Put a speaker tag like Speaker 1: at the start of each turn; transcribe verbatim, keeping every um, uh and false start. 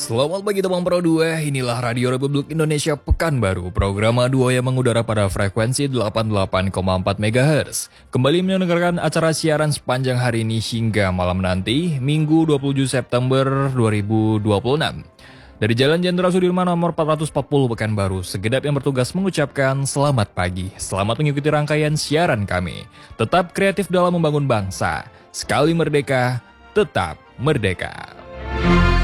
Speaker 1: Selamat pagi teman Pro dua, inilah Radio Republik Indonesia Pekanbaru, program A dua yang mengudara pada frekuensi delapan puluh delapan koma empat megahertz. Kembali mendengarkan acara siaran sepanjang hari ini hingga malam nanti, Minggu dua puluh tujuh September dua ribu dua puluh enam. Dari Jalan Jenderal Sudirman nomor empat ratus empat puluh Pekanbaru, segenap yang bertugas mengucapkan selamat pagi. Selamat mengikuti rangkaian siaran kami. Tetap kreatif dalam membangun bangsa. Sekali merdeka, tetap merdeka.